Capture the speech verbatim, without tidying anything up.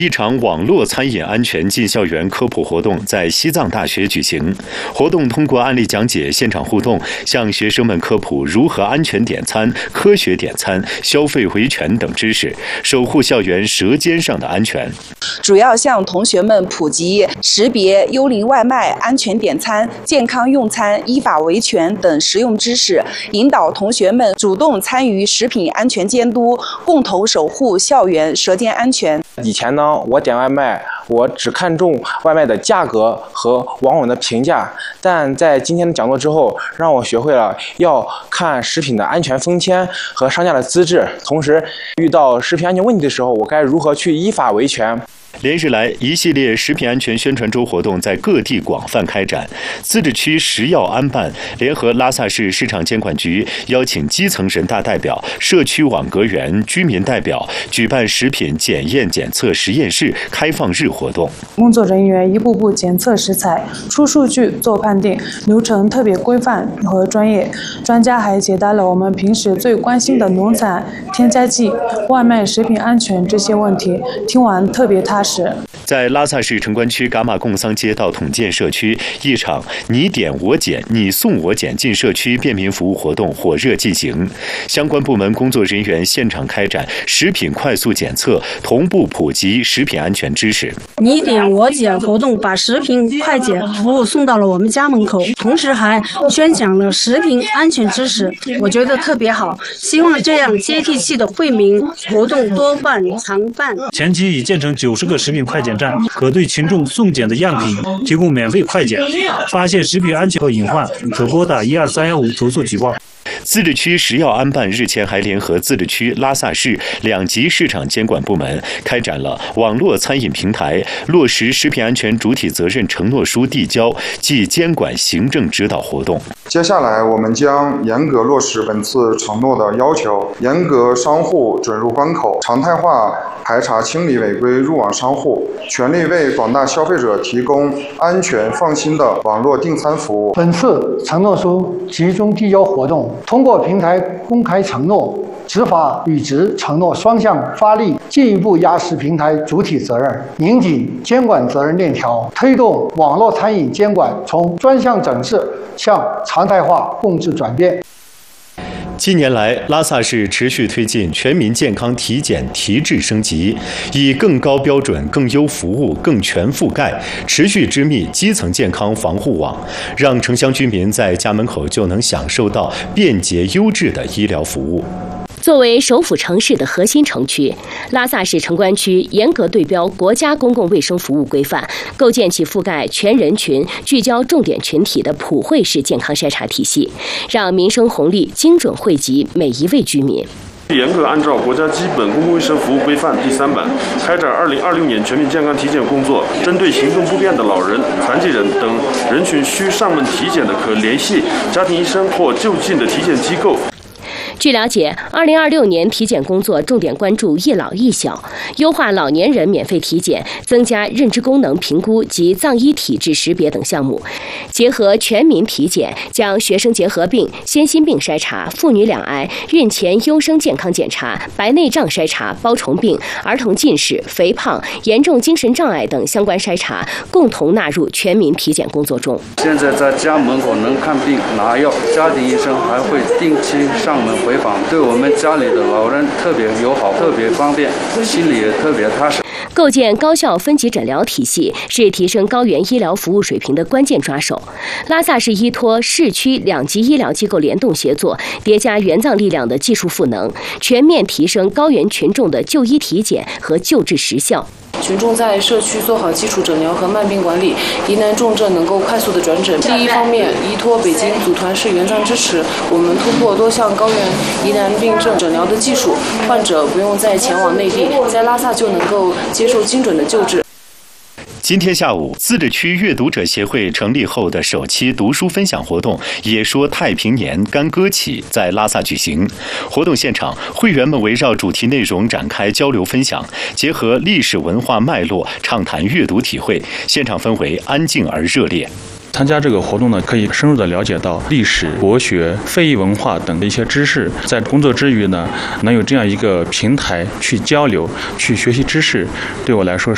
一场网络餐饮安全进校园科普活动在西藏大学举行。活动通过案例讲解、现场互动，向学生们科普如何安全点餐、科学点餐、消费维权等知识，守护校园舌尖上的安全。 主要向同学们普及识别幽灵外卖、安全点餐、健康用餐、依法维权等实用知识，引导同学们主动参与食品安全监督，共同守护校园舌尖安全。 以前呢，我点外卖，我只看重外卖的价格和网友的评价，但在今天的讲座之后，让我学会了要看食品的安全封签和商家的资质，同时遇到食品安全问题的时候，我该如何去依法维权。 连日来，一系列食品安全宣传周活动在各地广泛开展。自治区食药安办联合拉萨市市场监管局，邀请基层人大代表、社区网格员、居民代表，举办食品检验检测实验室开放日活动。 工作人员一步步检测食材，出数据做判定，流程特别规范和专业。专家还解答了我们平时最关心的农产、添加剂、外卖食品安全这些问题，听完特别踏实。 在拉萨市城关区噶玛贡桑街道统建社区，一场你点我检、你送我检进社区便民服务活动火热进行。相关部门工作人员现场开展食品快速检测，同步普及食品安全知识。 你点我检活动把食品快检服务送到了我们家门口，同时还宣讲了食品安全知识，我觉得特别好。希望这样接地气的惠民活动多办常办。 前期已建成九十个食品快检站，可对群众送检的样品提供免费快检，发现食品安全和隐患，可拨打一二三幺五投诉举报。 自治区食药安办日前还联合自治区拉萨市两级市场监管部门，开展了网络餐饮平台落实食品安全主体责任承诺书递交暨监管行政指导活动。 接下来，我们将严格落实本次承诺的要求，严格商户准入关口，常态化排查清理违规入网商户，全力为广大消费者提供安全放心的网络订餐服务。 本次承诺书集中递交活动，通过平台公开承诺、执法履职承诺双向发力，进一步压实平台主体责任，拧紧监管责任链条，推动网络餐饮监管从专项整治向常态化共治转变。 近年来，拉萨市持续推进全民健康体检提质升级，以更高标准、更优服务、更全覆盖，持续织密基层健康防护网，让城乡居民在家门口就能享受到便捷优质的医疗服务。 作为首府城市的核心城区，拉萨市城关区严格对标国家公共卫生服务规范，构建起覆盖全人群、聚焦重点群体的普惠式健康筛查体系，让民生红利精准惠及每一位居民。 严格按照国家基本公共卫生服务规范第三版，开展二零二六年全民健康体检工作。针对行动不便的老人、残疾人等人群需上门体检的，可联系家庭医生或就近的体检机构。 据了解，二零二六年体检工作重点关注一老一小，优化老年人免费体检，增加认知功能评估及藏医体质识别等项目，结合全民体检，将学生结核病、先心病筛查、妇女两癌、孕前优生健康检查、白内障筛查、包虫病、儿童近视、肥胖、严重精神障碍等相关筛查，共同纳入全民体检工作中。 现在在家门口能看病拿药，家庭医生还会定期上门回访，对我们家里的老人特别友好，特别方便，心里也特别踏实。 构建高效分级诊疗体系是提升高原医疗服务水平的关键抓手。拉萨市依托市区两级医疗机构联动协作，叠加援藏力量的技术赋能，全面提升高原群众的就医体检和救治实效。 群众在社区做好基础诊疗和慢病管理，疑难重症能够快速的转诊。第一方面，依托北京组团式援藏支持，我们突破多项高原疑难病症诊疗的技术，患者不用再前往内地，在拉萨就能够接受精准的救治。 今天下午，自治区阅读者协会成立后的首期读书分享活动“也说太平年，干戈起”在拉萨举行。活动现场，会员们围绕主题内容展开交流分享，结合历史文化脉络，畅谈阅读体会。现场氛围安静而热烈。 参加这个活动呢，可以深入的了解到历史、国学、非遗文化等的一些知识。在工作之余呢，能有这样一个平台去交流、去学习知识，对我来说